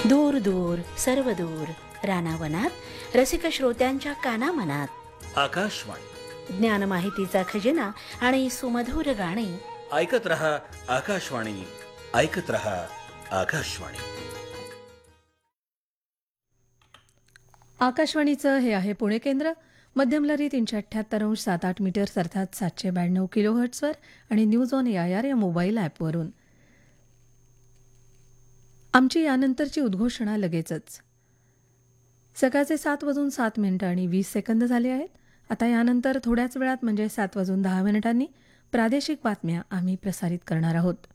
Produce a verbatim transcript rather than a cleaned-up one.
दूर दूर सर्व दूर रानावनात रसिक श्रोत्यांच्या कानामनात आकाशवाणी ज्ञान माहितीचा खजिना आणि सुमधुर गाणी. ऐकत रहा आकाशवाणी, ऐकत रहा आकाशवाणी. आकाशवाणीचं हे आहे पुणे केंद्र. मध्यमलहरी तीनशे अठ्ठ्याहत्तर अंश सात आठ मीटर्स अर्थात सातशे ब्याण्णव किलो हर्ट्सवर आणि news on A I R या मोबाईल ॲपवरून. आमची यानंतरची उद्घोषणा लगेचच. सकाळचे सात वाजून सात मिनिटं आणि वीस सेकंद झाले आहेत. आता यानंतर थोड्याच वेळात म्हणजे सात वाजून दहा मिनिटांनी प्रादेशिक बातम्या आम्ही प्रसारित करणार आहोत.